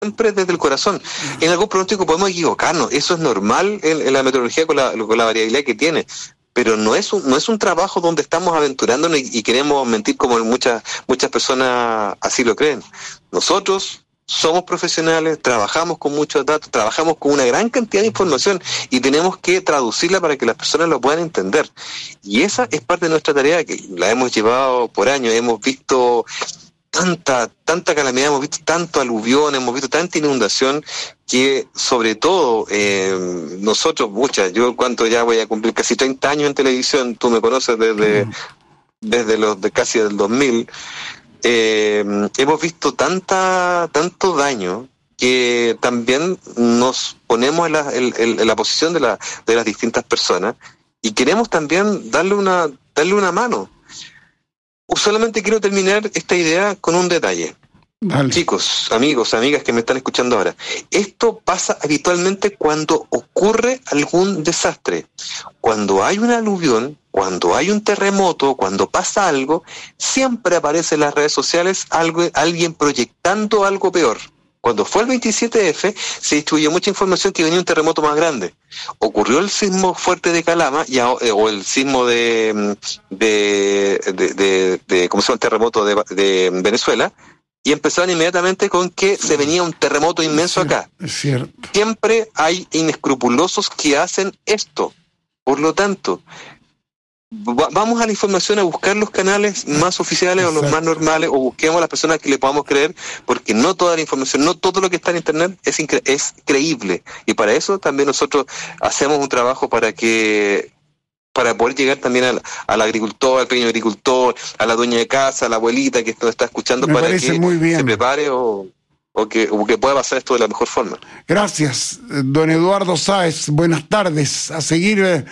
siempre desde el corazón. En algún pronóstico podemos equivocarnos, eso es normal en la meteorología con la variabilidad que tiene, pero no es un trabajo donde estamos aventurándonos y queremos mentir como muchas personas así lo creen. Nosotros somos profesionales, trabajamos con muchos datos, trabajamos con una gran cantidad de información y tenemos que traducirla para que las personas lo puedan entender. Y esa es parte de nuestra tarea, que la hemos llevado por años. Hemos visto tanta calamidad, hemos visto tanto aluvión, hemos visto tanta inundación, que sobre todo nosotros, yo cuánto ya voy a cumplir casi 30 años en televisión, tú me conoces desde de casi del 2000, hemos visto tanto daño que también nos ponemos en la posición de las distintas personas y queremos también darle una mano. Solamente quiero terminar esta idea con un detalle. Dale. Chicos, amigos, amigas que me están escuchando ahora, esto pasa habitualmente cuando ocurre algún desastre. Cuando hay un aluvión, cuando hay un terremoto, cuando pasa algo, siempre aparece en las redes sociales alguien proyectando algo peor. Cuando fue el 27F, se distribuyó mucha información que venía un terremoto más grande. Ocurrió el sismo fuerte de Calama o el sismo de ¿cómo se llama? El terremoto de Venezuela, y empezaron inmediatamente con que se venía un terremoto inmenso acá. Es cierto. Siempre hay inescrupulosos que hacen esto. Por lo tanto, vamos a la información a buscar los canales más oficiales. Exacto. O los más normales, o busquemos a las personas que le podamos creer, porque no toda la información, no todo lo que está en internet es creíble, y para eso también nosotros hacemos un trabajo para poder llegar también al agricultor, al pequeño agricultor, a la dueña de casa, a la abuelita que nos está escuchando, para que se prepare o que pueda pasar esto de la mejor forma. Gracias, don Eduardo Sáez. Buenas tardes. A seguir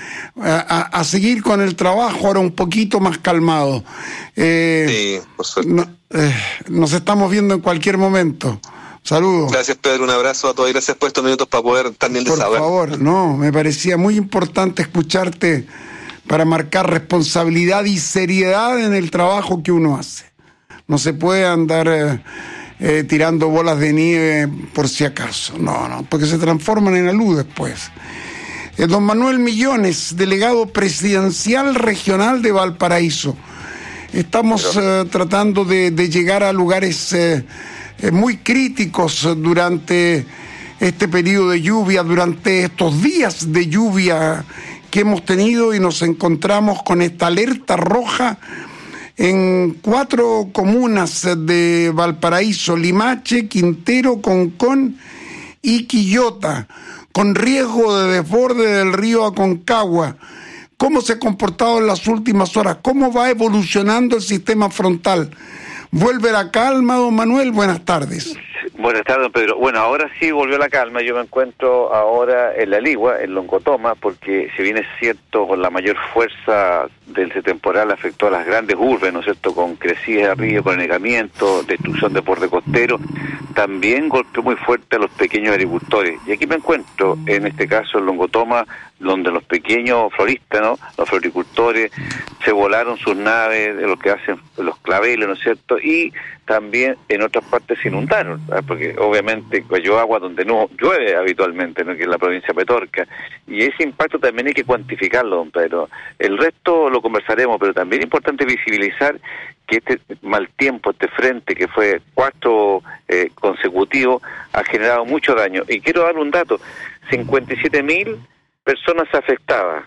con el trabajo, ahora un poquito más calmado. Sí, por suerte. Nos estamos viendo en cualquier momento. Saludos. Gracias, Pedro. Un abrazo a todos y gracias por estos minutos para poder también desahogar. Por favor, me parecía muy importante escucharte para marcar responsabilidad y seriedad en el trabajo que uno hace. No se puede andar tirando bolas de nieve por si acaso. No, porque se transforman en alud después. Don Manuel Millones, delegado presidencial regional de Valparaíso. Estamos tratando de llegar a lugares muy críticos durante este periodo de lluvia, durante estos días de lluvia que hemos tenido, y nos encontramos con esta alerta roja en 4 comunas de Valparaíso: Limache, Quintero, Concón y Quillota, con riesgo de desborde del río Aconcagua. ¿Cómo se ha comportado en las últimas horas? ¿Cómo va evolucionando el sistema frontal? ¿Vuelve la calma, don Manuel? Buenas tardes. Buenas tardes, don Pedro. Bueno, ahora sí volvió la calma. Yo me encuentro ahora en La Ligua, en Longotoma, porque si bien es cierto, con la mayor fuerza del ese temporal afectó a las grandes urbes, ¿no es cierto?, con crecidas de río, con anegamiento, destrucción de borde costero, también golpeó muy fuerte a los pequeños agricultores. Y aquí me encuentro, en este caso en Longotoma, donde los pequeños floristas, ¿no?, los floricultores, se volaron sus naves, de lo que hacen los claveles, ¿no es cierto?, y también en otras partes se inundaron, ¿verdad?, porque obviamente cayó agua donde no llueve habitualmente, ¿no?, que es la provincia de Petorca, y ese impacto también hay que cuantificarlo, don Pedro. El resto lo conversaremos, pero también es importante visibilizar que este mal tiempo, este frente que fue 4 consecutivo, ha generado mucho daño. Y quiero dar un dato: 57.000 personas afectadas,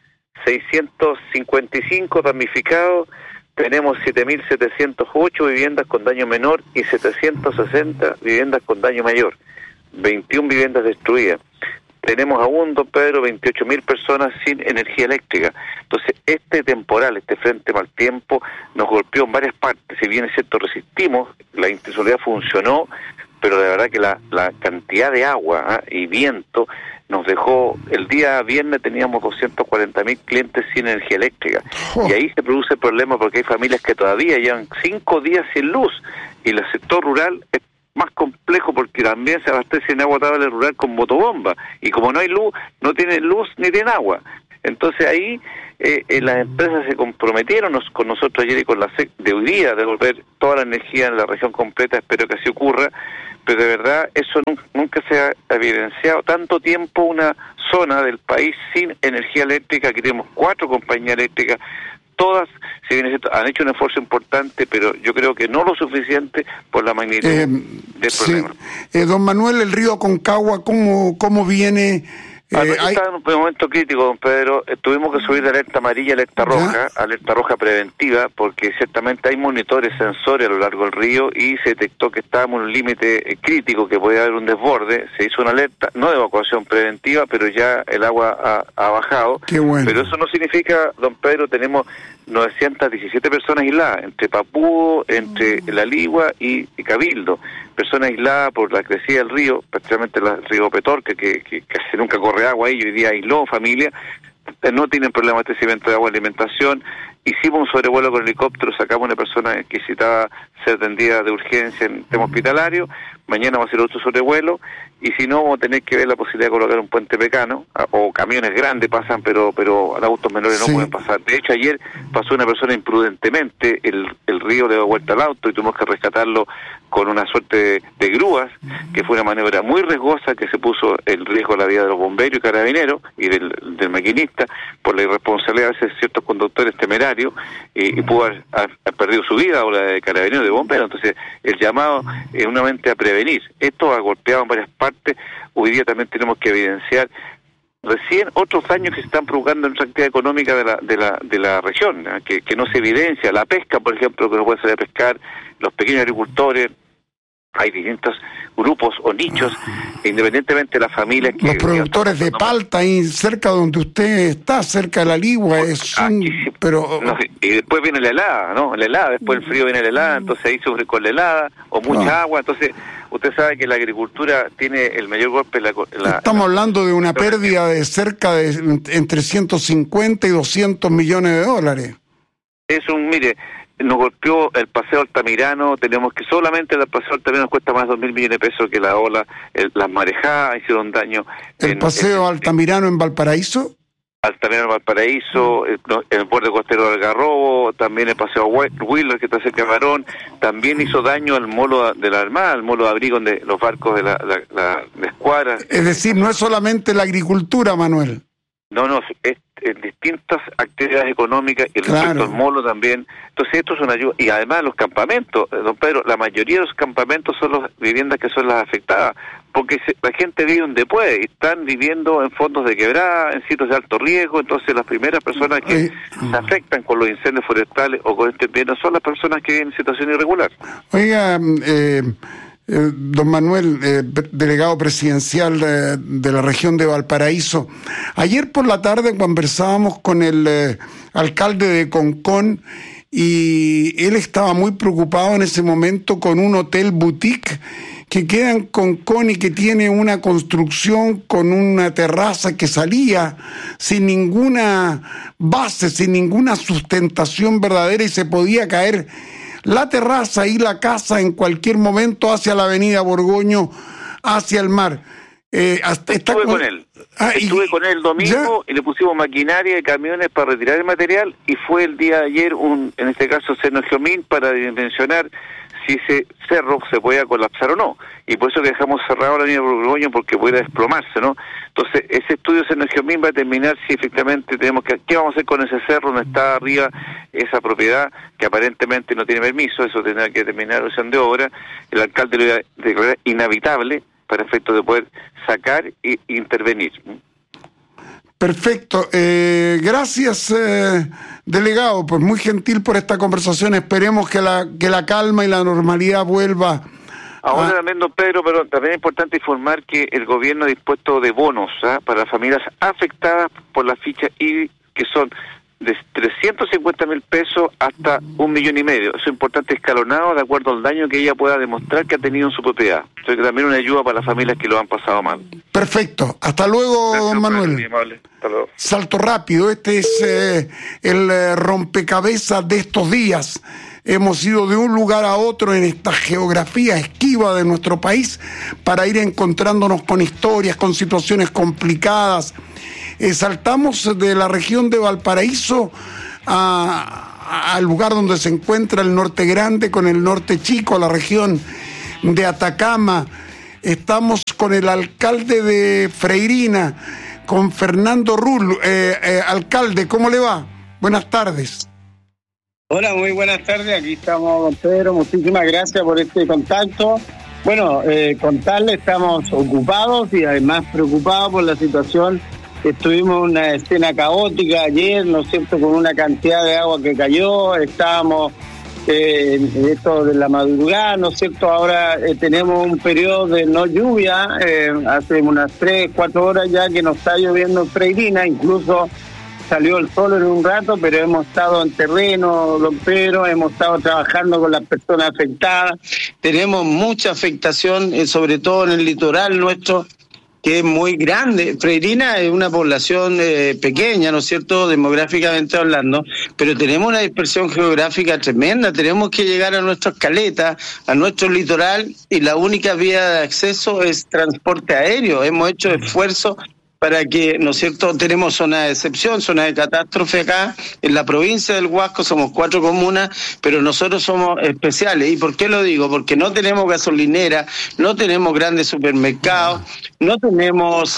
655 damnificados, tenemos 7.708 viviendas con daño menor y 760 viviendas con daño mayor, 21 viviendas destruidas. Tenemos aún, don Pedro, 28.000 personas sin energía eléctrica. Entonces, este temporal, este frente mal tiempo, nos golpeó en varias partes. Si bien es cierto, resistimos, la intencionalidad funcionó, pero de verdad que la cantidad de agua y viento nos dejó. El día viernes teníamos 240.000 clientes sin energía eléctrica. Y ahí se produce el problema, porque hay familias que todavía llevan 5 días sin luz, y el sector rural es más complejo porque también se abastece en agua potable rural con motobomba, y como no hay luz, no tienen luz ni tienen agua. Entonces ahí las empresas se comprometieron con nosotros ayer y con la SEC de hoy día devolver toda la energía en la región completa. Espero que así ocurra, pero de verdad eso nunca se ha evidenciado tanto tiempo una zona del país sin energía eléctrica. Aquí tenemos 4 compañías eléctricas, todas, si bien han hecho un esfuerzo importante, pero yo creo que no lo suficiente por la magnitud del problema. Don Manuel, el río Aconcagua, ¿cómo viene? Está en un momento crítico, don Pedro. Tuvimos que subir de alerta amarilla a alerta roja preventiva, porque ciertamente hay monitores, sensores a lo largo del río, y se detectó que estábamos en un límite crítico, que podía haber un desborde. Se hizo una alerta, no de evacuación preventiva, pero ya el agua ha bajado. Qué bueno. Pero eso no significa, don Pedro, tenemos 917 personas aisladas, entre Papúo, entre La Ligua y Cabildo. Personas aisladas por la crecida del río, prácticamente el río Petorca, que casi nunca corre agua ahí, hoy día aisló familia, no tienen problema de abastecimiento de agua, alimentación. Hicimos un sobrevuelo con helicóptero, sacamos una persona que necesitaba ser atendida de urgencia en tema hospitalario. Mañana va a ser otro sobrevuelo, y si no, vamos a tener que ver la posibilidad de colocar un puente pecano, o camiones grandes pasan, pero autos menores no pueden pasar. De hecho, ayer pasó una persona imprudentemente, el río le dio vuelta al auto y tuvimos que rescatarlo con una suerte de grúas, que fue una maniobra muy riesgosa, que se puso en riesgo la vida de los bomberos y carabineros y del maquinista por la irresponsabilidad de ciertos conductores temerarios, y pudo haber perdido su vida, o la de carabineros, de bomberos. Entonces el llamado es nuevamente a prevenir. Esto ha golpeado en varias partes. Hoy día también tenemos que evidenciar recién otros daños que se están provocando en nuestra actividad económica de la región, ¿no? que no se evidencia. La pesca, por ejemplo, que no puede salir a pescar, los pequeños agricultores. Hay distintos grupos o nichos, independientemente de las familias que... Los productores de palta, ahí cerca donde usted está, cerca de La Ligua, pero... No, y después viene la helada, ¿no? La helada, después el frío viene la helada, entonces ahí sufre con la helada, o mucha agua. Entonces usted sabe que la agricultura tiene el mayor golpe. Estamos hablando de una pérdida de cerca de entre 150 y 200 millones de dólares. Mire, nos golpeó el Paseo Altamirano. Tenemos que solamente el Paseo Altamirano cuesta más de 2.000 millones de pesos, que la ola, las marejadas hicieron daño. ¿El Paseo Altamirano en Valparaíso? Altamirano en Valparaíso, el borde costero del Algarrobo, también el Paseo Wheeler, que está cerca de Barón. También hizo daño al molo de la Armada, al molo de abrigo de los barcos de la escuadra. Es decir, no es solamente la agricultura, Manuel. No, es en distintas actividades económicas, y respecto al molo también. Entonces esto es una ayuda. Y además los campamentos, don Pedro, la mayoría de los campamentos son las viviendas que son las afectadas, porque la gente vive donde puede, y están viviendo en fondos de quebrada, en sitios de alto riesgo. Entonces las primeras personas que se afectan con los incendios forestales o con este invierno son las personas que viven en situación irregular. Oiga, don Manuel, delegado presidencial de la región de Valparaíso, ayer por la tarde conversábamos con el alcalde de Concón, y él estaba muy preocupado en ese momento con un hotel boutique que queda en Concón y que tiene una construcción con una terraza que salía sin ninguna base, sin ninguna sustentación verdadera, y se podía caer la terraza y la casa en cualquier momento hacia la avenida Borgoño, hacia el mar. Estuve con él. Estuve con él el domingo, y le pusimos maquinaria y camiones para retirar el material, y fue el día de ayer en este caso Cernogiomín, para dimensionar si ese cerro se podía colapsar o no, y por eso que dejamos cerrado la línea de Borgoño, porque puede desplomarse, ¿no? Entonces ese estudio Cernogiomín va a determinar si efectivamente qué vamos a hacer con ese cerro donde está arriba esa propiedad, que aparentemente no tiene permiso. Eso tendrá que determinar de obra. El alcalde lo iba a declarar inhabitable para efecto de poder sacar e intervenir. Perfecto. Gracias, delegado, pues muy gentil por esta conversación. Esperemos que la calma y la normalidad vuelva. Ahora también, don Pedro, pero también es importante informar que el gobierno ha dispuesto de bonos para las familias afectadas por la ficha IBI, que son de 350.000 pesos hasta 1,5 millones. Eso es importante, escalonado de acuerdo al daño que ella pueda demostrar que ha tenido en su propiedad. Entonces también una ayuda para las familias que lo han pasado mal. Perfecto. Hasta luego. Gracias, don Manuel. Muy amable. Hasta luego. Salto rápido. Este es el rompecabezas de estos días. Hemos ido de un lugar a otro en esta geografía esquiva de nuestro país para ir encontrándonos con historias, con situaciones complicadas, saltamos de la región de Valparaíso al lugar donde se encuentra el Norte Grande con el Norte Chico, la región de Atacama. Estamos con el alcalde de Freirina, con Fernando Rull. Alcalde, ¿cómo le va? Buenas tardes. Hola, muy buenas tardes. Aquí estamos, don Pedro. Muchísimas gracias por este contacto. Bueno, contarle, estamos ocupados y además preocupados por la situación. Estuvimos en una escena caótica ayer, ¿no es cierto?, con una cantidad de agua que cayó. Estábamos en esto de la madrugada, ¿no es cierto? Ahora tenemos un periodo de no lluvia, hace unas 3-4 horas ya que nos está lloviendo en Freirina, incluso salió el sol en un rato, pero hemos estado en terreno, don Pedro, hemos estado trabajando con las personas afectadas. Tenemos mucha afectación, sobre todo en el litoral nuestro, que es muy grande. Freirina es una población pequeña, ¿no es cierto?, demográficamente hablando, pero tenemos una dispersión geográfica tremenda. Tenemos que llegar a nuestras caletas, a nuestro litoral, y la única vía de acceso es transporte aéreo. Hemos hecho esfuerzos para que, ¿no es cierto?, tenemos zona de excepción, zona de catástrofe acá, en la provincia del Huasco somos 4 comunas, pero nosotros somos especiales. ¿Y por qué lo digo? Porque no tenemos gasolinera, no tenemos grandes supermercados, no tenemos...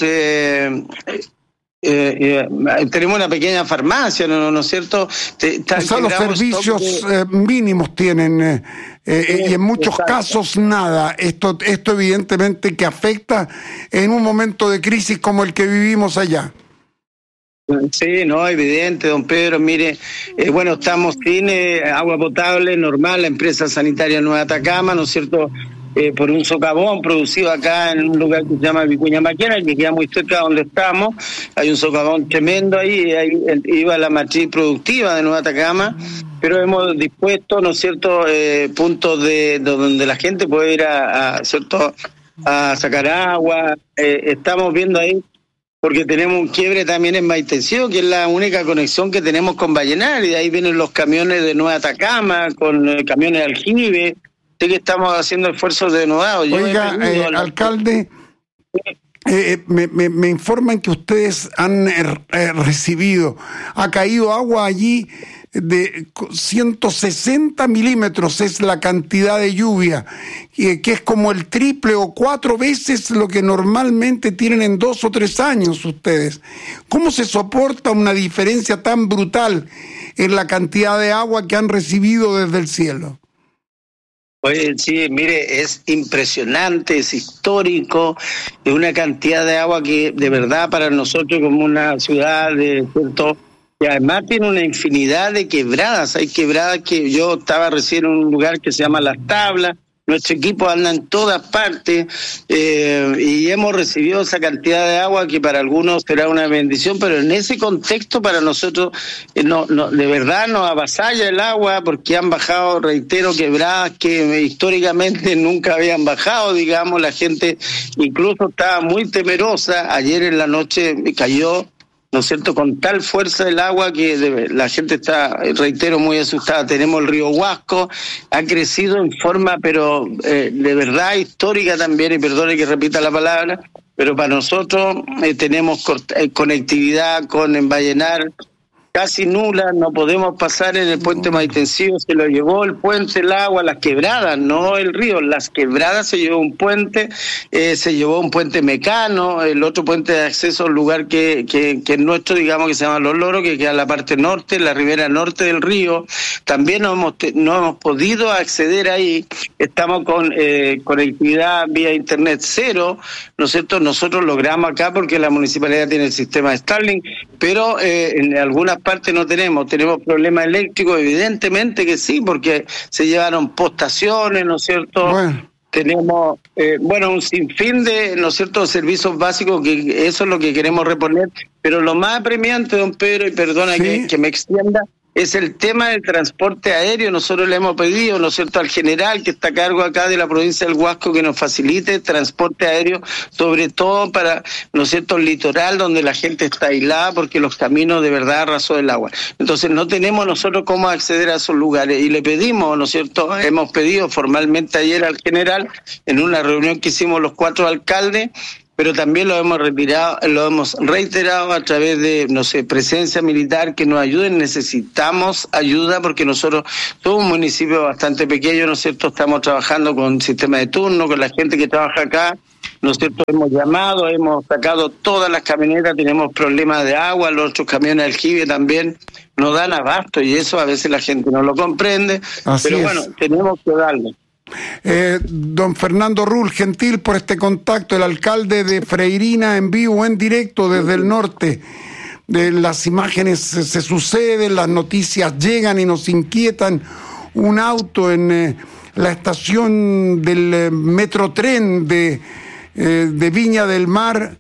tenemos una pequeña farmacia, ¿no es cierto? O sea, los servicios mínimos tienen, y en muchos casos nada. Esto evidentemente que afecta en un momento de crisis como el que vivimos allá. Sí, no, evidente, don Pedro. Mire, bueno, estamos sin agua potable normal, la empresa sanitaria Nueva Atacama, ¿no es cierto?, por un socavón producido acá en un lugar que se llama Vicuña Maquena, que queda muy cerca de donde estamos. Hay un socavón tremendo ahí iba la matriz productiva de Nueva Atacama, pero hemos dispuesto, ¿no es cierto?, puntos de donde la gente puede ir ¿cierto?, a sacar agua. Estamos viendo ahí, porque tenemos un quiebre también en Maitencillo, que es la única conexión que tenemos con Vallenar, y de ahí vienen los camiones de Nueva Atacama, con camiones de aljibe. Sí que estamos haciendo esfuerzos denodados. Oiga, alcalde, me informan que ustedes han recibido, ha caído agua allí de 160 milímetros, es la cantidad de lluvia, que es como el triple o 4 veces lo que normalmente tienen en 2 o 3 años ustedes. ¿Cómo se soporta una diferencia tan brutal en la cantidad de agua que han recibido desde el cielo? Oye, sí, mire, es impresionante, es histórico, es una cantidad de agua que de verdad para nosotros como una ciudad de cierto, y además tiene una infinidad de quebradas. Hay quebradas que yo estaba recién en un lugar que se llama Las Tablas. Nuestro equipo anda en todas partes y hemos recibido esa cantidad de agua que para algunos será una bendición, pero en ese contexto para nosotros no de verdad nos avasalla el agua, porque han bajado, reitero, quebradas que históricamente nunca habían bajado, digamos. La gente incluso estaba muy temerosa. Ayer en la noche cayó, ¿no es cierto?, con tal fuerza el agua que la gente está, reitero, muy asustada. Tenemos el río Huasco, ha crecido en forma, pero de verdad histórica también, y perdone que repita la palabra, pero para nosotros tenemos conectividad con Vallenar casi nula, no podemos pasar en el puente Maitencillo, se lo llevó el puente, el agua, las quebradas, no el río, las quebradas se llevó un puente, se llevó un puente Mecano, el otro puente de acceso a un lugar que es nuestro, digamos, que se llama Los Loros, que queda en la parte norte, la ribera norte del río. También no hemos podido acceder ahí. Estamos con conectividad vía internet cero, ¿no es cierto? Nosotros logramos acá porque la municipalidad tiene el sistema de Starlink, pero en algunas partes no tenemos problemas eléctricos, evidentemente que sí, porque se llevaron postaciones, ¿no es cierto? Bueno. Tenemos, un sinfín de, ¿no es cierto?, servicios básicos, que eso es lo que queremos reponer, pero lo más apremiante, don Pedro, y perdona ¿sí? que me extienda, es el tema del transporte aéreo. Nosotros le hemos pedido, ¿no es cierto?, al general que está a cargo acá de la provincia del Huasco que nos facilite transporte aéreo, sobre todo para, ¿no es cierto?, el litoral donde la gente está aislada porque los caminos de verdad arrasó el agua. Entonces no tenemos nosotros cómo acceder a esos lugares y le pedimos, ¿no es cierto?, hemos pedido formalmente ayer al general en una reunión que hicimos los 4 alcaldes, pero también lo hemos reiterado a través de, presencia militar que nos ayuden. Necesitamos ayuda porque nosotros somos un municipio bastante pequeño, ¿no es cierto? Estamos trabajando con sistema de turno, con la gente que trabaja acá, ¿no es cierto? Hemos llamado, hemos sacado todas las camionetas, tenemos problemas de agua, los otros camiones de aljibe también no dan abasto y eso a veces la gente no lo comprende, pero bueno, tenemos que darle. Don Fernando Rull, gentil por este contacto, el alcalde de Freirina en vivo, en directo desde el norte. Las imágenes se suceden, las noticias llegan y nos inquietan. Un auto en la estación del Metrotren de Viña del Mar,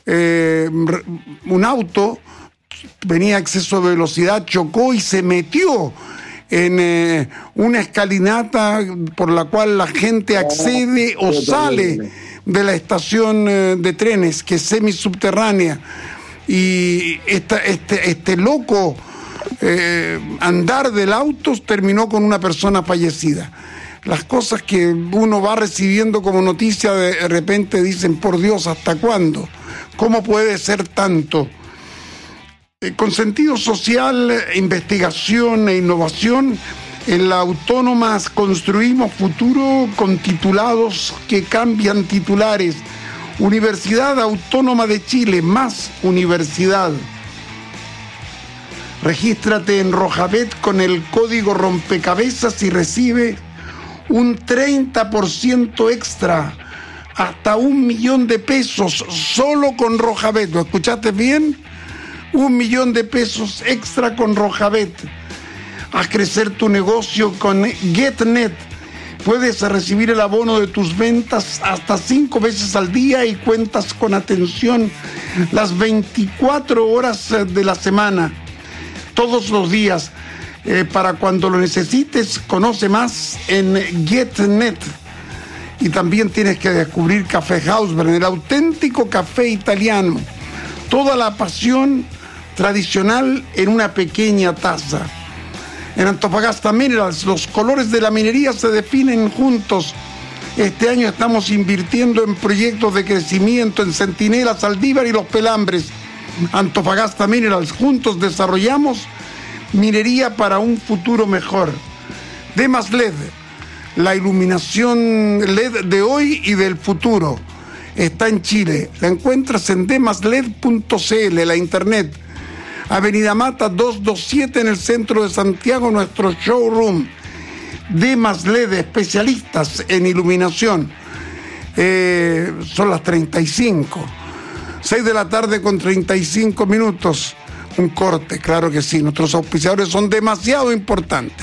un auto venía a exceso de velocidad, chocó y se metió en una escalinata por la cual la gente accede o sale de la estación de trenes, que es semisubterránea, y este loco andar del auto terminó con una persona fallecida. Las cosas que uno va recibiendo como noticia de repente dicen, por Dios, ¿hasta cuándo? ¿Cómo puede ser tanto? Con sentido social, investigación e innovación, en la Autónoma construimos futuro con titulados que cambian titulares. Universidad Autónoma de Chile, más universidad. Regístrate en Rojabet con el código rompecabezas y recibe un 30% extra, hasta 1 millón de pesos, solo con Rojabet. ¿Lo escuchaste bien? 1 millón de pesos extra con Rojabet. Haz crecer tu negocio con GetNet. Puedes recibir el abono de tus ventas hasta 5 veces al día y cuentas con atención las 24 horas de la semana, todos los días. Para cuando lo necesites, conoce más en GetNet. Y también tienes que descubrir Café Hausberg, el auténtico café italiano. Toda la pasión tradicional en una pequeña taza. En Antofagasta Minerals, los colores de la minería se definen juntos. Este año estamos invirtiendo en proyectos de crecimiento en Centinela, Saldívar y Los Pelambres. Antofagasta Minerals, juntos desarrollamos minería para un futuro mejor. Demas LED, la iluminación LED de hoy y del futuro. Está en Chile. La encuentras en demasled.cl, la internet. Avenida Mata 227 en el centro de Santiago, nuestro showroom. Demas LED, especialistas en iluminación. Son las 35. 6 de la tarde con 35 minutos. Un corte, claro que sí. Nuestros auspiciadores son demasiado importantes.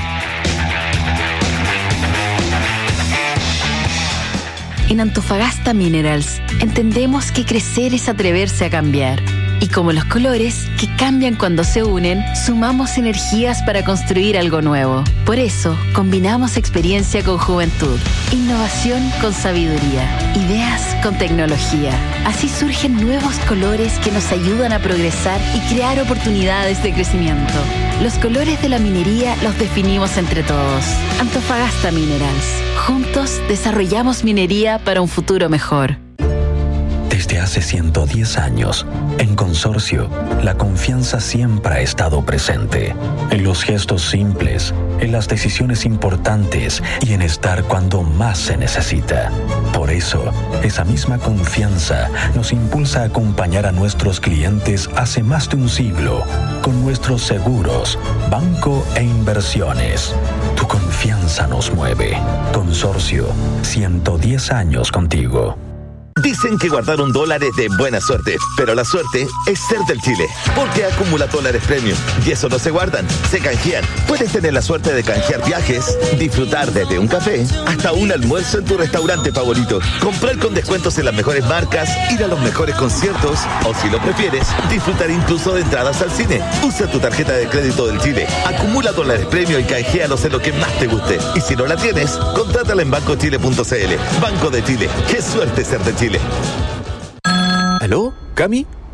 En Antofagasta Minerals entendemos que crecer es atreverse a cambiar. Y como los colores, que cambian cuando se unen, sumamos energías para construir algo nuevo. Por eso, combinamos experiencia con juventud, innovación con sabiduría, ideas con tecnología. Así surgen nuevos colores que nos ayudan a progresar y crear oportunidades de crecimiento. Los colores de la minería los definimos entre todos. Antofagasta Minerals. Juntos desarrollamos minería para un futuro mejor. Desde hace 110 años, en Consorcio, la confianza siempre ha estado presente. En los gestos simples, en las decisiones importantes y en estar cuando más se necesita. Por eso, esa misma confianza nos impulsa a acompañar a nuestros clientes hace más de un siglo, con nuestros seguros, banco e inversiones. Tu confianza nos mueve. Consorcio, 110 años contigo. Dicen que guardar $1 es de buena suerte, pero la suerte es ser del Chile, porque acumula dólares premium y eso no se guardan, se canjean. Puedes tener la suerte de canjear viajes, disfrutar desde un café hasta un almuerzo en tu restaurante favorito, comprar con descuentos en las mejores marcas, ir a los mejores conciertos o, si lo prefieres, disfrutar incluso de entradas al cine. Usa tu tarjeta de crédito del Chile, acumula dólares premium y canjealos en lo que más te guste. Y si no la tienes, contrátala en bancochile.cl. Banco de Chile, qué suerte ser de Chile. ¿Aló? ¿Cami?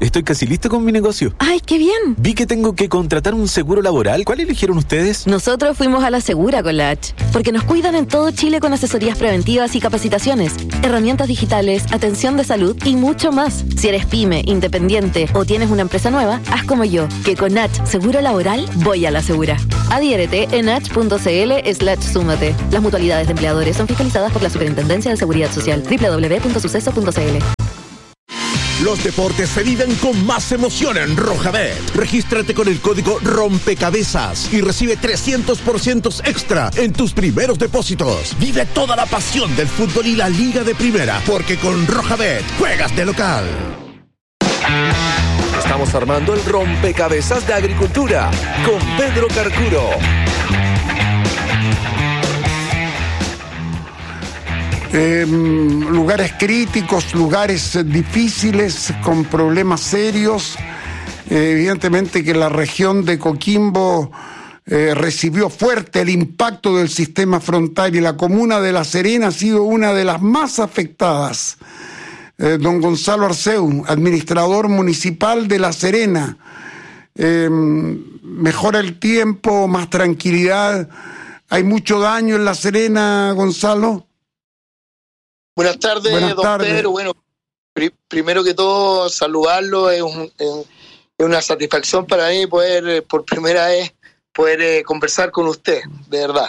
estoy casi listo con mi negocio. ¡Ay, qué bien! Vi que tengo que contratar un seguro laboral. ¿Cuál eligieron ustedes? Nosotros fuimos a la Segura con la H, porque nos cuidan en todo Chile con asesorías preventivas y capacitaciones, herramientas digitales, atención de salud y mucho más. Si eres pyme, independiente o tienes una empresa nueva, haz como yo, que con H Seguro Laboral voy a la Segura. Adhiérete en h.cl/súmate. Las mutualidades de empleadores son fiscalizadas por la Superintendencia de Seguridad Social. www.suceso.cl. Los deportes se viven con más emoción en Rojabet. Regístrate con el código ROMPECABEZAS y recibe 300% extra en tus primeros depósitos. Vive toda la pasión del fútbol y la Liga de Primera, porque con Rojabet juegas de local. Estamos armando el rompecabezas de agricultura con Pedro Carcuro. Lugares críticos, lugares difíciles, con problemas serios. Evidentemente que la región de Coquimbo recibió fuerte el impacto del sistema frontal y la comuna de La Serena ha sido una de las más afectadas. Don Gonzalo Arceu, administrador municipal de La Serena. Mejora el tiempo, más tranquilidad. ¿Hay mucho daño en La Serena, Gonzalo? Buenas tardes, don Pedro. Bueno, primero que todo, saludarlo. Es una satisfacción para mí poder, por primera vez, conversar con usted, de verdad.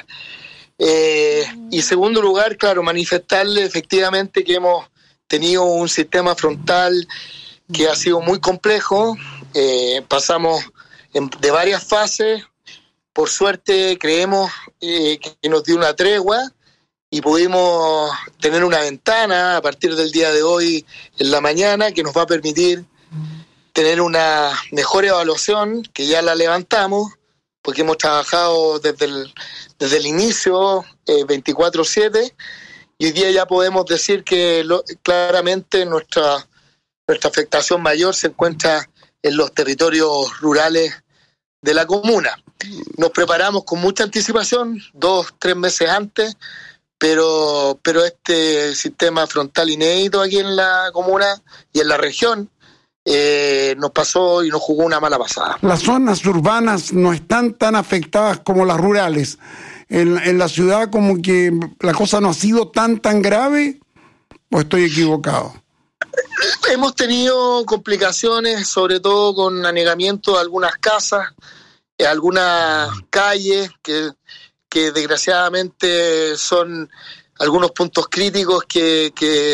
Y segundo lugar, claro, manifestarle efectivamente que hemos tenido un sistema frontal que ha sido muy complejo. Pasamos de varias fases. Por suerte, creemos que nos dio una tregua y pudimos tener una ventana a partir del día de hoy en la mañana que nos va a permitir tener una mejor evaluación, que ya la levantamos, porque hemos trabajado desde el inicio 24/7, y hoy día ya podemos decir que claramente nuestra afectación mayor se encuentra en los territorios rurales de la comuna. Nos preparamos con mucha anticipación, 2-3 meses antes, pero este sistema frontal inédito aquí en la comuna y en la región nos pasó y nos jugó una mala pasada. Las zonas urbanas no están tan afectadas como las rurales. En la ciudad como que la cosa no ha sido tan grave, ¿o estoy equivocado? Hemos tenido complicaciones, sobre todo con anegamiento de algunas casas, algunas calles que desgraciadamente son algunos puntos críticos que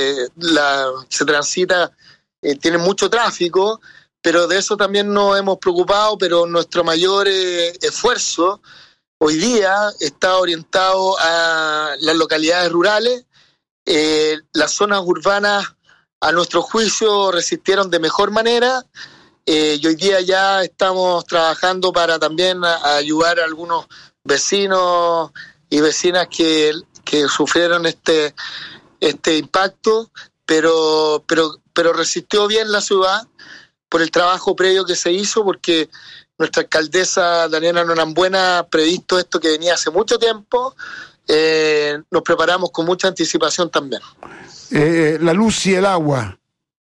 se transita, tienen mucho tráfico, pero de eso también nos hemos preocupado, pero nuestro mayor esfuerzo hoy día está orientado a las localidades rurales. Las zonas urbanas, a nuestro juicio, resistieron de mejor manera, y hoy día ya estamos trabajando para también ayudar a algunos vecinos y vecinas que sufrieron este impacto, pero resistió bien la ciudad por el trabajo previo que se hizo, porque nuestra alcaldesa Daniela Norambuena ha previsto esto que venía hace mucho tiempo. Nos preparamos con mucha anticipación también. La luz y el agua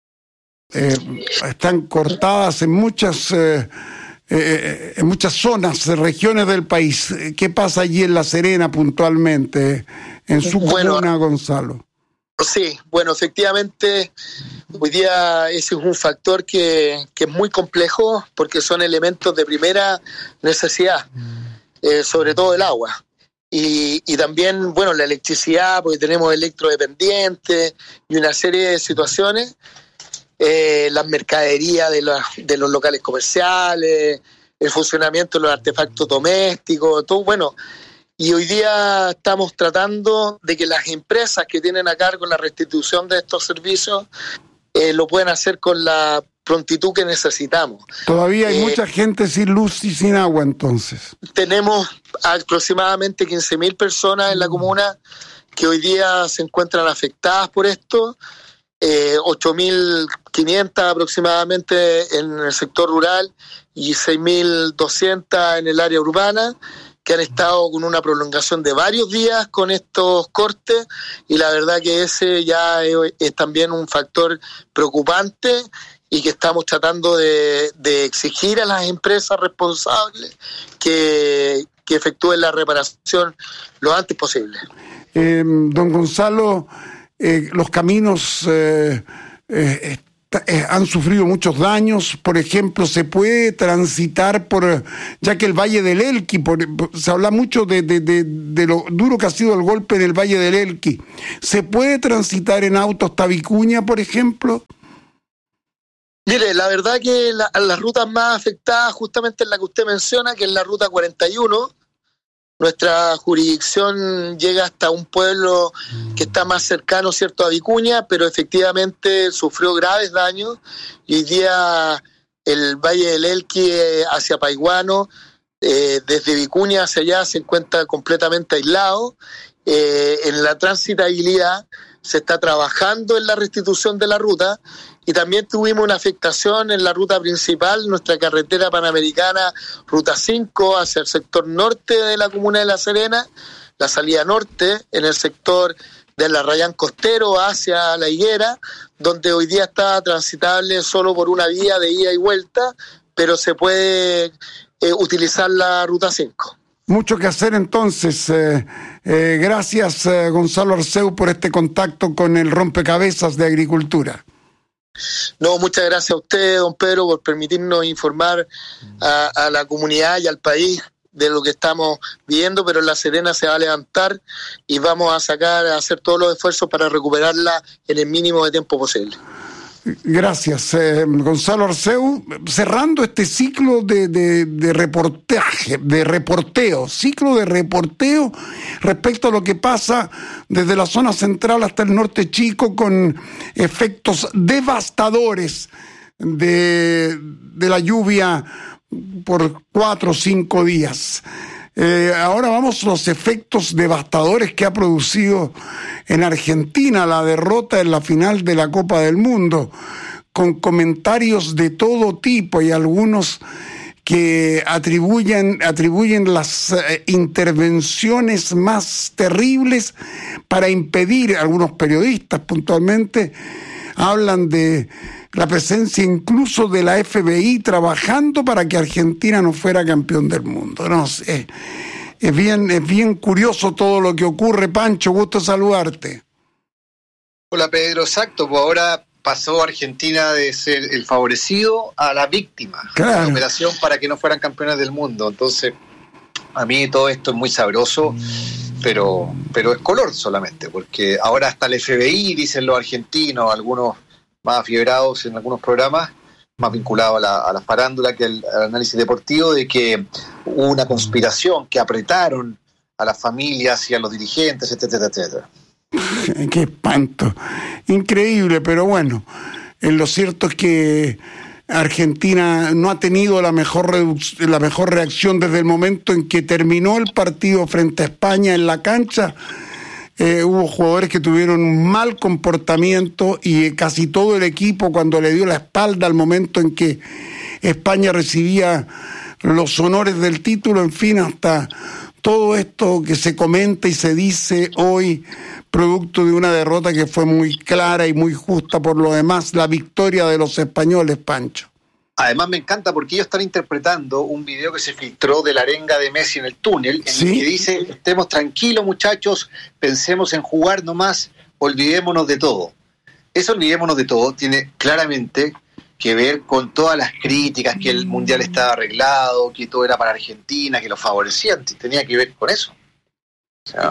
están cortadas en muchas zonas, regiones del país. ¿Qué pasa allí en La Serena puntualmente, en su comuna, Gonzalo? Sí, bueno, efectivamente, hoy día ese es un factor que es muy complejo, porque son elementos de primera necesidad, sobre todo el agua. Y también, bueno, la electricidad, porque tenemos electrodependientes y una serie de situaciones. Las mercaderías de los locales comerciales, el funcionamiento de los artefactos domésticos, todo bueno. Y hoy día estamos tratando de que las empresas que tienen a cargo la restitución de estos servicios lo puedan hacer con la prontitud que necesitamos. Todavía hay mucha gente sin luz y sin agua, entonces. Tenemos aproximadamente 15.000 personas en la comuna que hoy día se encuentran afectadas por esto. 8.500 aproximadamente en el sector rural y 6.200 en el área urbana, que han estado con una prolongación de varios días con estos cortes, y la verdad que ese ya es también un factor preocupante, y que estamos tratando de exigir a las empresas responsables que efectúen la reparación lo antes posible. Don Gonzalo, los caminos han sufrido muchos daños. Por ejemplo, se puede transitar ya que el Valle del Elqui, se habla mucho de lo duro que ha sido el golpe en el Valle del Elqui. ¿Se puede transitar en auto hasta Vicuña, por ejemplo? Mire, la verdad que las rutas más afectadas justamente es la que usted menciona, que es la ruta 41. Nuestra jurisdicción llega hasta un pueblo que está más cercano, ¿cierto?, a Vicuña, pero efectivamente sufrió graves daños y hoy día el Valle del Elqui hacia Paiguano, desde Vicuña hacia allá se encuentra completamente aislado. En la transitabilidad se está trabajando en la restitución de la ruta. Y también tuvimos una afectación en la ruta principal, nuestra carretera panamericana, ruta 5, hacia el sector norte de la comuna de La Serena, la salida norte, en el sector de la Rayán Costero hacia La Higuera, donde hoy día está transitable solo por una vía de ida y vuelta, pero se puede utilizar la ruta 5. Mucho que hacer entonces. Gracias, Gonzalo Arceu, por este contacto con el Rompecabezas de Agricultura. No, muchas gracias a usted, don Pedro, por permitirnos informar a la comunidad y al país de lo que estamos viendo, pero La Serena se va a levantar y vamos a hacer todos los esfuerzos para recuperarla en el mínimo de tiempo posible. Gracias, Gonzalo Arceu. Cerrando este ciclo de reporteo respecto a lo que pasa desde la zona central hasta el norte chico, con efectos devastadores de la lluvia por 4 o 5 días. Ahora vamos a los efectos devastadores que ha producido en Argentina la derrota en la final de la Copa del Mundo, con comentarios de todo tipo y algunos que atribuyen las intervenciones más terribles para impedir, algunos periodistas puntualmente hablan de la presencia incluso de la FBI trabajando para que Argentina no fuera campeón del mundo. No sé, es bien curioso todo lo que ocurre. Pancho, gusto saludarte. Hola Pedro, exacto, pues ahora pasó Argentina de ser el favorecido a la víctima, claro, la operación para que no fueran campeones del mundo. Entonces, a mí todo esto es muy sabroso, pero es color solamente, porque ahora hasta el FBI, dicen los argentinos, algunos más afiebrados en algunos programas, más vinculados a la farándula que al análisis deportivo, de que hubo una conspiración, que apretaron a las familias y a los dirigentes, etcétera, etcétera. Qué espanto, increíble, pero bueno, lo cierto es que Argentina no ha tenido la mejor reacción desde el momento en que terminó el partido frente a España en la cancha. Hubo jugadores que tuvieron un mal comportamiento y casi todo el equipo, cuando le dio la espalda al momento en que España recibía los honores del título, en fin, hasta todo esto que se comenta y se dice hoy, producto de una derrota que fue muy clara y muy justa por lo demás, la victoria de los españoles, Pancho. Además me encanta porque ellos están interpretando un video que se filtró de la arenga de Messi en el túnel, en el que dice: estemos tranquilos muchachos, pensemos en jugar nomás, olvidémonos de todo. Eso olvidémonos de todo tiene claramente que ver con todas las críticas, que el Mundial estaba arreglado, que todo era para Argentina, que lo favorecían, tenía que ver con eso. O sea,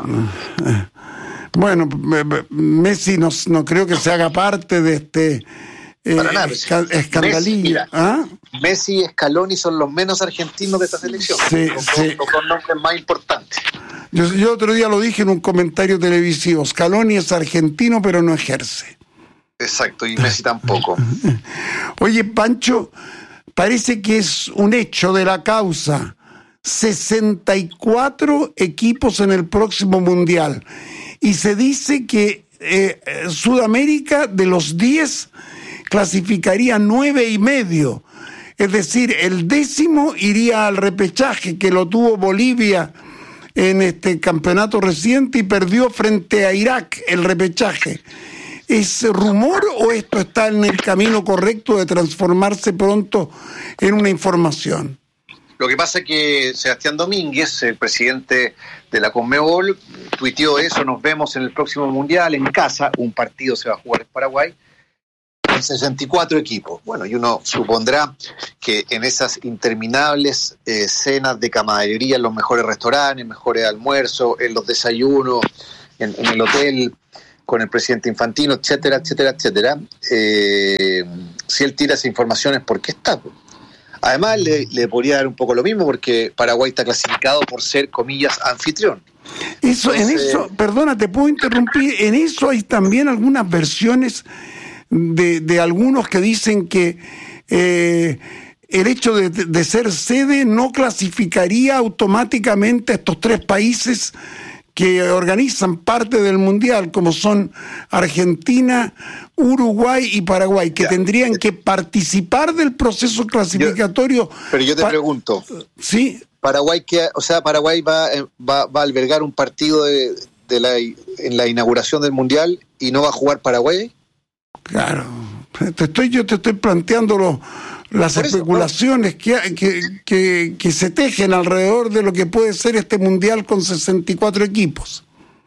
bueno, Messi no creo que se haga parte de este escandalillo. Messi y Scaloni son los menos argentinos de esta selección, los nombres más importantes. Yo otro día lo dije en un comentario televisivo: Scaloni es argentino pero no ejerce. Exacto, y Messi tampoco. Oye, Pancho, parece que es un hecho de la causa: 64 equipos en el próximo Mundial, y se dice que Sudamérica, de los 10, clasificaría 9,5. Es decir, el 10º iría al repechaje, que lo tuvo Bolivia en este campeonato reciente y perdió frente a Irak el repechaje. ¿Es rumor o esto está en el camino correcto de transformarse pronto en una información? Lo que pasa es que Sebastián Domínguez, el presidente de la Conmebol, tuiteó eso: nos vemos en el próximo Mundial en casa, un partido se va a jugar en Paraguay, con 64 equipos. Bueno, y uno supondrá que en esas interminables cenas de camaradería en los mejores restaurantes, mejores almuerzos, en los desayunos, en el hotel, con el presidente Infantino, etcétera, etcétera, etcétera, si él tira esa información es porque está. Además, le podría dar un poco lo mismo, porque Paraguay está clasificado por ser, comillas, anfitrión. En eso, perdona, te puedo interrumpir, en eso hay también algunas versiones de algunos que dicen que el hecho de ser sede no clasificaría automáticamente a estos 3 países que organizan parte del Mundial, como son Argentina, Uruguay y Paraguay, que tendrían que participar del proceso clasificatorio. Pero yo te pregunto, ¿sí? Paraguay va a albergar un partido en la inauguración del Mundial y no va a jugar Paraguay. Claro, yo te estoy planteando las especulaciones que se tejen alrededor de lo que puede ser este Mundial con 64 equipos.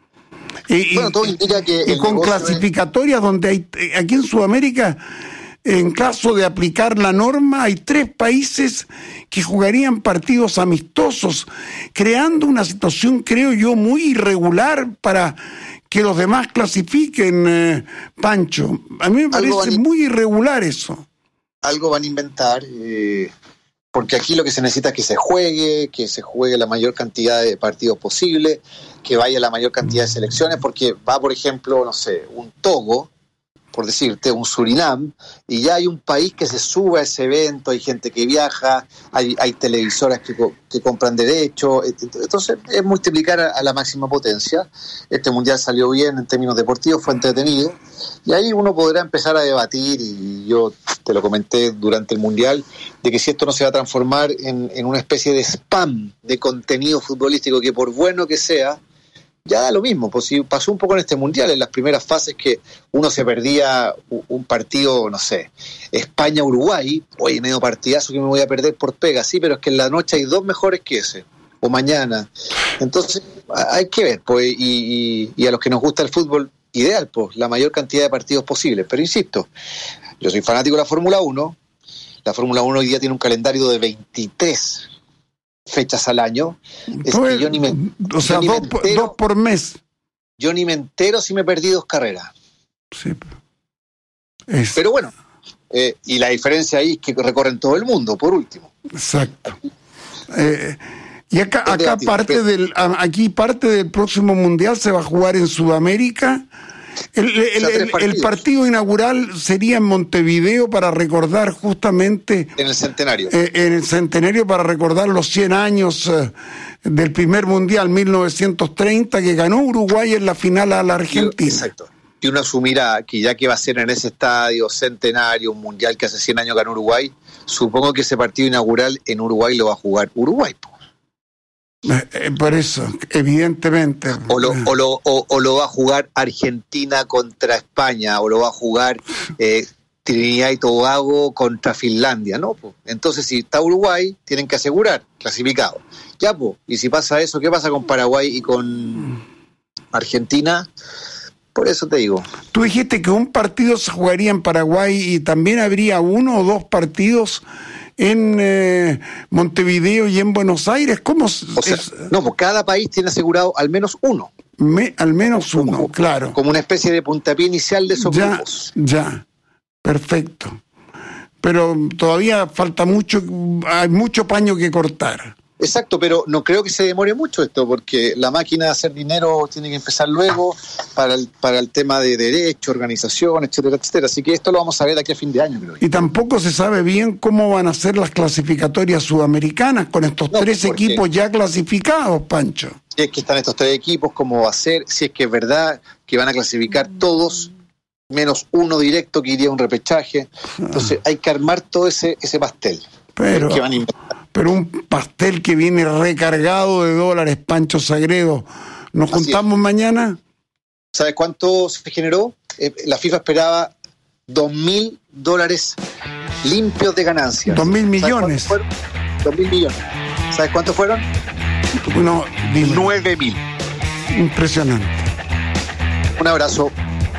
Todo indica que y con clasificatorias donde hay, aquí en Sudamérica, en caso de aplicar la norma, hay 3 países que jugarían partidos amistosos, creando una situación, creo yo, muy irregular para que los demás clasifiquen, Pancho. A mí me parece muy irregular eso. Algo van a inventar, porque aquí lo que se necesita es que se juegue la mayor cantidad de partidos posible, que vaya la mayor cantidad de selecciones, porque va, por ejemplo, no sé, un Togo, por decirte, un Surinam, y ya hay un país que se sube a ese evento, hay gente que viaja, hay televisoras que compran derechos, entonces es multiplicar a la máxima potencia. Este Mundial salió bien en términos deportivos, fue entretenido, y ahí uno podrá empezar a debatir, y yo te lo comenté durante el Mundial, de que si esto no se va a transformar en una especie de spam de contenido futbolístico que, por bueno que sea, ya da lo mismo. Pues si pasó un poco en este Mundial, en las primeras fases, que uno se perdía un partido, no sé, España-Uruguay, oye, medio partidazo que me voy a perder por pega, sí, pero es que en la noche hay 2 mejores que ese, o mañana. Entonces hay que ver, pues, y a los que nos gusta el fútbol, ideal, pues, la mayor cantidad de partidos posibles. Pero insisto, yo soy fanático de la Fórmula 1, la Fórmula 1 hoy día tiene un calendario de 23 fechas al año. Es que yo ni me, o sea, 2 por mes. Yo ni me entero si me perdí 2 carreras. Sí. Pero bueno, y la diferencia ahí es que recorren todo el mundo, por último. Exacto. Y acá parte del próximo Mundial se va a jugar en Sudamérica. El partido inaugural sería en Montevideo para recordar justamente... En el centenario. En el centenario para recordar los 100 años del primer Mundial, 1930, que ganó Uruguay en la final a la Argentina. Exacto. Y uno asumirá que ya que va a ser en ese estadio centenario, un Mundial que hace 100 años ganó Uruguay, supongo que ese partido inaugural en Uruguay lo va a jugar Uruguay. Por eso, evidentemente. O lo va a jugar Argentina contra España, o lo va a jugar Trinidad y Tobago contra Finlandia, ¿no? Entonces, si está Uruguay, tienen que asegurar, clasificado. Ya, pues, y si pasa eso, ¿qué pasa con Paraguay y con Argentina? Por eso te digo. Tú dijiste que un partido se jugaría en Paraguay y también habría 1 o 2 partidos en Montevideo y en Buenos Aires. ¿Cómo? No, pues cada país tiene asegurado al menos 1. Al menos uno, claro. Como una especie de puntapié inicial de esos grupos. Ya, perfecto. Pero todavía falta mucho, hay mucho paño que cortar. Exacto, pero no creo que se demore mucho esto, porque la máquina de hacer dinero tiene que empezar luego para el tema de derecho, organización, etcétera, etcétera. Así que esto lo vamos a ver de aquí a fin de año, creo yo. Y tampoco se sabe bien cómo van a ser las clasificatorias sudamericanas con estos 3 equipos ya clasificados, Pancho. Si es que están estos 3 equipos, cómo va a ser, si es que es verdad que van a clasificar todos, menos 1 directo que iría a un repechaje. Entonces hay que armar todo ese pastel. Pero un pastel que viene recargado de dólares, Pancho Sagredo. ¿Nos juntamos mañana? ¿Sabes cuánto se generó? La FIFA esperaba $2.000 limpios de ganancias. 2.000 millones. 2.000 millones. ¿Sabes cuántos fueron? No, 9.000. Impresionante. Un abrazo.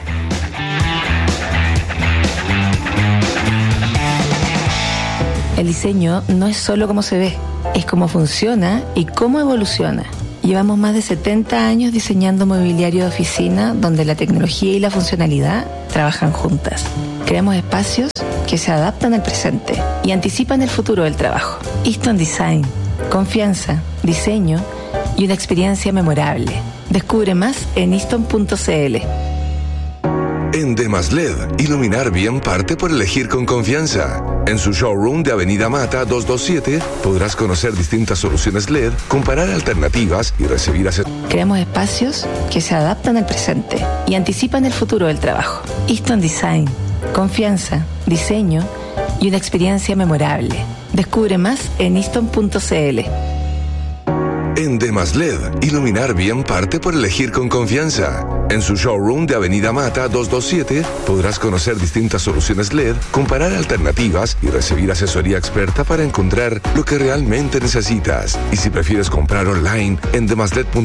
El diseño no es solo cómo se ve, es cómo funciona y cómo evoluciona. Llevamos más de 70 años diseñando mobiliario de oficina donde la tecnología y la funcionalidad trabajan juntas. Creamos espacios que se adaptan al presente y anticipan el futuro del trabajo. Easton Design, confianza, diseño y una experiencia memorable. Descubre más en easton.cl. En Demasled, iluminar bien parte por elegir con confianza. En su showroom de Avenida Mata 227 podrás conocer distintas soluciones LED, comparar alternativas y recibir Creamos espacios que se adaptan al presente y anticipan el futuro del trabajo. Easton Design, confianza, diseño y una experiencia memorable. Descubre más en easton.cl. En Demasled, iluminar bien parte por elegir con confianza. En su showroom de Avenida Mata 227 podrás conocer distintas soluciones LED, comparar alternativas y recibir asesoría experta para encontrar lo que realmente necesitas. Y si prefieres comprar online, en demasled.com